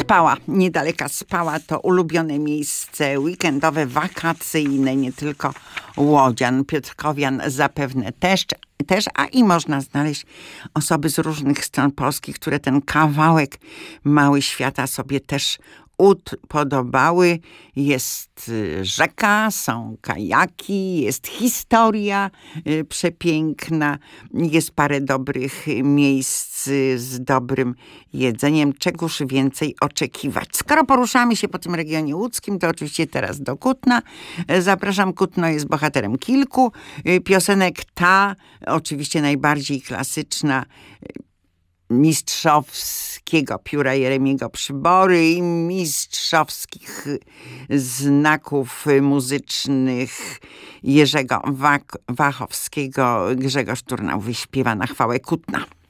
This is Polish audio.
Spała, niedaleka Spała to ulubione miejsce weekendowe, wakacyjne, nie tylko łodzian, piotrkowian zapewne też, a i można znaleźć osoby z różnych stron Polski, które ten kawałek mały świata sobie też podobały. Jest rzeka, są kajaki, jest historia przepiękna, jest parę dobrych miejsc z dobrym jedzeniem. Czegoż więcej oczekiwać? Skoro poruszamy się po tym regionie łódzkim, to oczywiście teraz do Kutna. Zapraszam. Kutno jest bohaterem kilku piosenek. Ta oczywiście najbardziej klasyczna, mistrzowskiego pióra Jeremiego Przybory i mistrzowskich znaków muzycznych Jerzego Wachowskiego. Grzegorz Turnał wyśpiewa na chwałę Kutna.